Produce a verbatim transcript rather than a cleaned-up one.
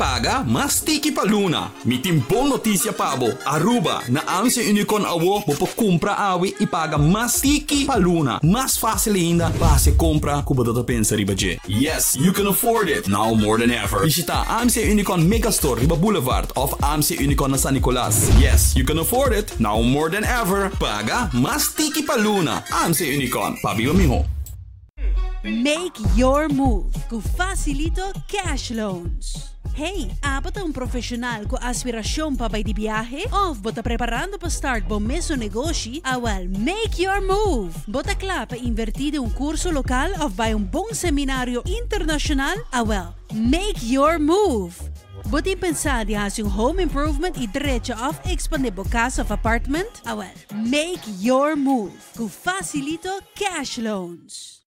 paga, mas tiki pa luna. Mitimbong notisya pabo, Aruba, na ang si Unicon awo, bopo kumpra awi, ipaga mas tiki pa luna. Mas fácil ainda, base compra, kubadota pensa riba je. Yes, you can afford it, now more than ever. Visita A M C Unicon Megastore, Riba Boulevard, of A M C Unicon na San Nicolas. Yes, you can afford it, now more than ever. Paga, mas tiki pa luna. A M C Unicon, pabiba miho. Make your move com Facilito Cash Loans. Hey, apat ang profesional ko aspirasyon pa bay di biyahe? Of bota preparando pa start bom meso negosyo? Awal, make your move! Bota kla pa invertide un kurso lokal of bay un bong seminaryo internasyonal? Awal, make your move! Buti pensar di has yung home improvement i diretso of expandable casa of apartment? Awal, make your move com Facilito Cash Loans.